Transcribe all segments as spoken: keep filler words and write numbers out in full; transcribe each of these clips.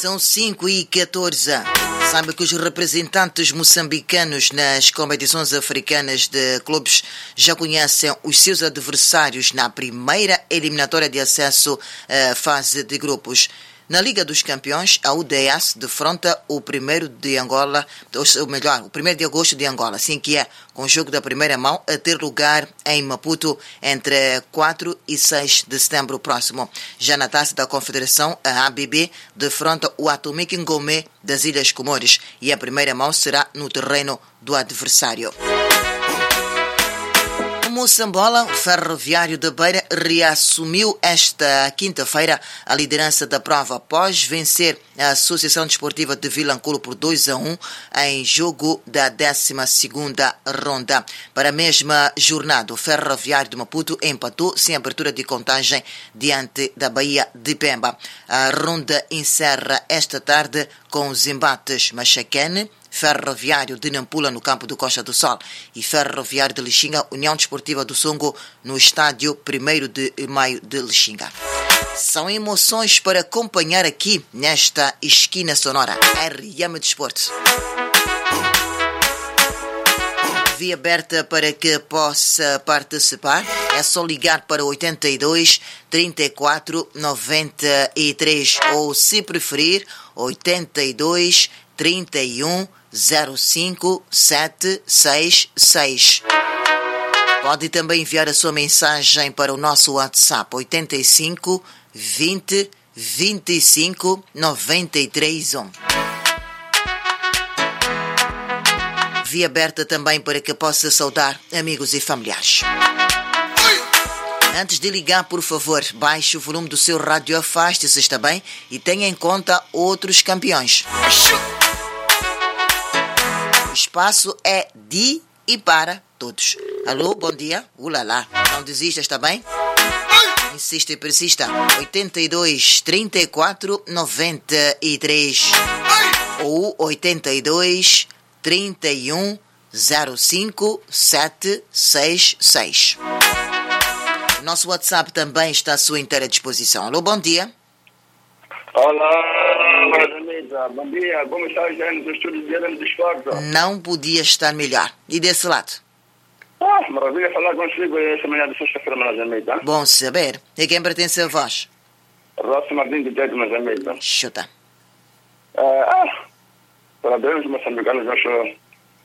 São cinco e quatorze. Sabe que os representantes moçambicanos nas competições africanas de clubes já conhecem os seus adversários na primeira eliminatória de acesso à fase de grupos. Na Liga dos Campeões, a U D S defronta o primeiro de Angola, ou melhor, o primeiro de agosto de Angola, assim que é, com o jogo da primeira mão a ter lugar em Maputo entre quatro e seis de setembro próximo. Já na Taça da Confederação, a A B B defronta o Atomic Ngomé das Ilhas Comores e a primeira mão será no terreno do adversário. Moçambola, o Ferroviário da Beira reassumiu esta quinta-feira a liderança da prova após vencer a Associação Desportiva de Vilanculo por dois a um em jogo da décima segunda ronda. Para a mesma jornada, o Ferroviário de Maputo empatou sem abertura de contagem diante da Bahia de Pemba. A ronda encerra esta tarde com os embates Machacane, Ferroviário de Nampula no campo do Costa do Sol e Ferroviário de Lixinga, União Desportiva do Songo no estádio primeiro de maio de Lixinga. São emoções para acompanhar aqui nesta esquina sonora. R M Desporto. Via aberta para que possa participar. É só ligar para oitenta e dois, trinta e quatro, noventa e três ou, se preferir, oitenta e dois, trinta e um, zero cinco, sete seis seis. Pode também enviar a sua mensagem para o nosso WhatsApp oitenta e cinco, vinte, vinte e cinco, noventa e três um. Via aberta também para que possa saudar amigos e familiares. Antes de ligar, por favor, baixe o volume do seu rádio, afaste-se, está bem? E tenha em conta outros campeões. O espaço é de e para todos. Alô, bom dia. Ulala. Não desista, está bem? Insista e persista. oitenta e dois, trinta e quatro, noventa e três ou oitenta e dois, trinta e um, zero cinco, sete seis seis. Nosso WhatsApp também está à sua inteira disposição. Alô, bom dia. Olá, Margarida. Bom dia. Como está, já no estúdio de Arame de Esporte? Não podia estar melhor. E desse lado? Ah, maravilha falar consigo essa manhã de sexta-feira, Margarida. Bom saber. E quem pertence a vós? Rosa Martins de Dedo, Margarida. Chuta. Ah, parabéns, moçambicanos, nossos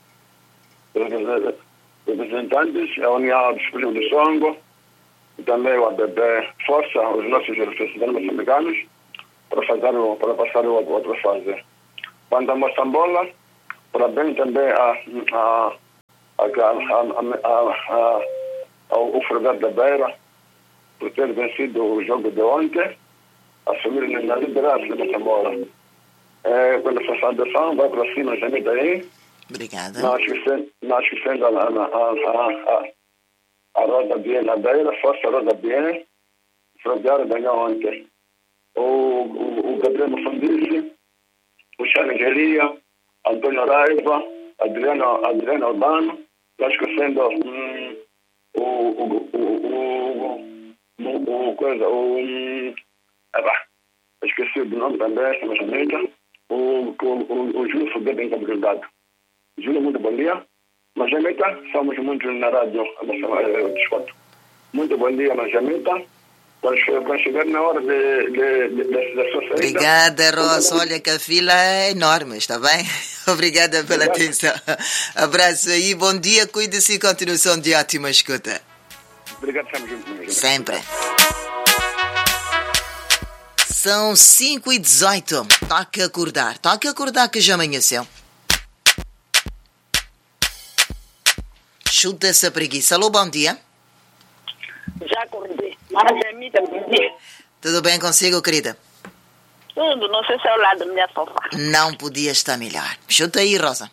representantes, a União Desportiva do Songo, e também o A B B. Força os nossos representantes moçambicanos para, fazer o, para passar a outra fase. Quanto a Moçambola, parabéns também a, a, a, a, a, a, ao Ferroviário da Beira por ter vencido o jogo de ontem, assumir na liderança da Moçambola. É, quando a saudação vai para cima, gente daí. Obrigada. Nós fizemos a, a, a, a, a roda bem na Beira, força a roda bem, o Ferroviário ganhou ontem. O, o, o Gabriel Moçambique, o Charles Angelia, Antônio Raiva, Adriano, Adriano Albano, nós esquecendo hum, o, o, o, o, o, o, coisa, o, hum, esqueci do nome também, mas amiga, o, o, o, o Júlio Foguete em Cabo Delgado. Júlio, muito bom dia. Mas, Jamita, somos muito na rádio, eu desconto. Muito bom dia, mas, Jamita. Quando chegar na hora de, de, de, de, da sua saída... Obrigada, Rosa. Olha que a fila é enorme, está bem? Obrigada pela Obrigado. Atenção. Abraço aí, bom dia, cuide-se e continuação de ótima escuta. Obrigado, estamos juntos. Sempre. São cinco e dezoito. Toca acordar. Toca acordar que já amanheceu. Chuta essa preguiça. Alô, bom dia. Já acordei. Margarida, bom dia. Tudo bem consigo, querida? Tudo, não sei se é ao lado da minha sofá. Não podia estar melhor. Chuta aí, Rosa.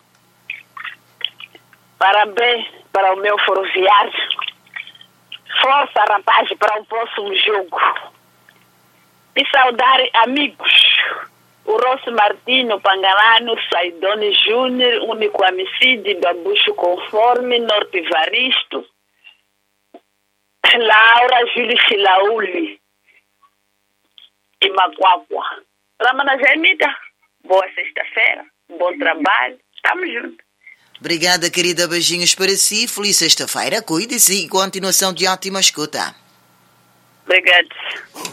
Parabéns para o meu ferroviário. Força, rapaz, para o próximo jogo. E saudar amigos. O Rosso Martino, Pangalano, Saidone Júnior, Único Amicide, Babucho Conforme, Norte Varisto, Laura Júlio Chilauli e Maguagua. Ramana Gemida, boa sexta-feira, bom trabalho, estamos juntos. Obrigada, querida. Beijinhos para si. Feliz sexta-feira. Cuide-se e continuação de ótima escuta. Obrigada.